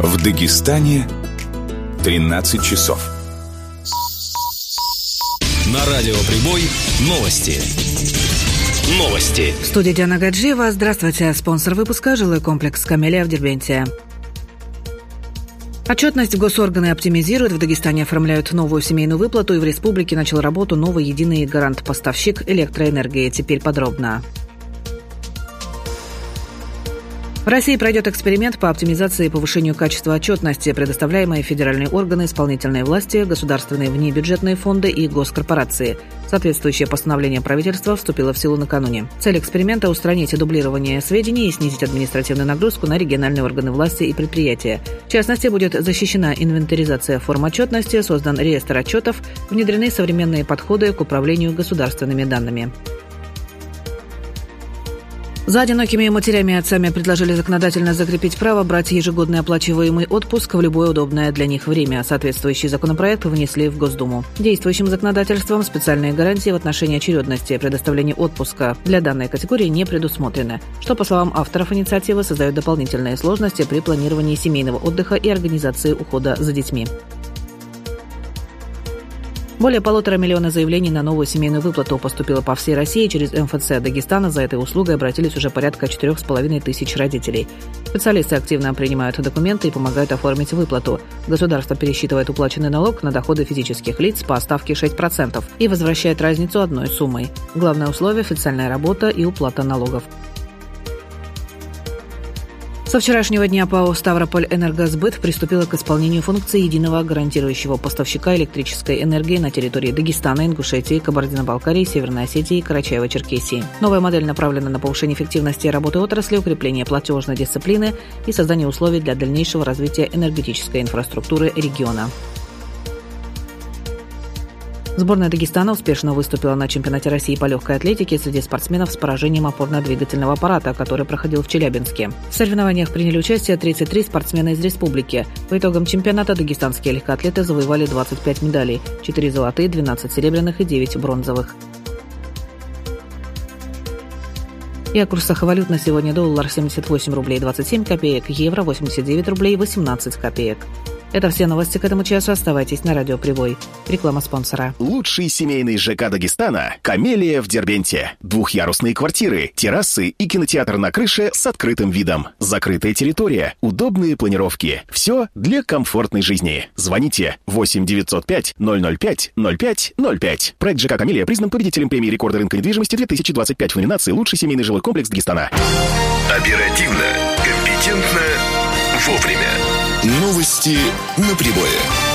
В Дагестане 13 часов. На радио «Прибой» новости. В студии Диана Гаджиева. Здравствуйте. Спонсор выпуска — жилой комплекс «Камелия» в Дербенте. Отчетность госорганы оптимизируют. В Дагестане оформляют новую семейную выплату, и в республике начал работу новый единый гарант-поставщик электроэнергии. Теперь подробно. В России пройдет эксперимент по оптимизации и повышению качества отчетности, предоставляемой федеральные органы исполнительной власти, государственные внебюджетные фонды и госкорпорации. Соответствующее постановление правительства вступило в силу накануне. Цель эксперимента – устранить дублирование сведений и снизить административную нагрузку на региональные органы власти и предприятия. В частности, будет защищена инвентаризация форм отчетности, создан реестр отчетов, внедрены современные подходы к управлению государственными данными. За одинокими матерями и отцами предложили законодательно закрепить право брать ежегодный оплачиваемый отпуск в любое удобное для них время. Соответствующий законопроект внесли в Госдуму. Действующим законодательством специальные гарантии в отношении очередности предоставления отпуска для данной категории не предусмотрены, что, по словам авторов инициативы, создает дополнительные сложности при планировании семейного отдыха и организации ухода за детьми. Более 1,5 миллиона заявлений на новую семейную выплату поступило по всей России. Через МФЦ Дагестана за этой услугой обратились уже порядка 4,5 тысяч родителей. Специалисты активно принимают документы и помогают оформить выплату. Государство пересчитывает уплаченный налог на доходы физических лиц по ставке 6% и возвращает разницу одной суммой. Главное условие – официальная работа и уплата налогов. Со вчерашнего дня ПАО «Ставрополь-Энергосбыт» приступила к исполнению функции единого гарантирующего поставщика электрической энергии на территории Дагестана, Ингушетии, Кабардино-Балкарии, Северной Осетии и Карачаево-Черкесии. Новая модель направлена на повышение эффективности работы отрасли, укрепление платежной дисциплины и создание условий для дальнейшего развития энергетической инфраструктуры региона. Сборная Дагестана успешно выступила на чемпионате России по легкой атлетике среди спортсменов с поражением опорно-двигательного аппарата, который проходил в Челябинске. В соревнованиях приняли участие 33 спортсмена из республики. По итогам чемпионата дагестанские легкоатлеты завоевали 25 медалей – 4 золотые, 12 серебряных и 9 бронзовых. И о курсах валют на сегодня: доллар 78 рублей 27 копеек, евро 89 рублей 18 копеек. Это все новости к этому часу. Оставайтесь на радио «Прибой». Реклама спонсора. Лучший семейный ЖК Дагестана – «Камелия» в Дербенте. Двухъярусные квартиры, террасы и кинотеатр на крыше с открытым видом. Закрытая территория, удобные планировки. Все для комфортной жизни. Звоните 8 905 005 05 05. Проект ЖК «Камелия» признан победителем премии рекорда рынка недвижимости 2025 в номинации «Лучший семейный жилой комплекс Дагестана». Оперативно, компетентно, вовремя. Новости на Прибое.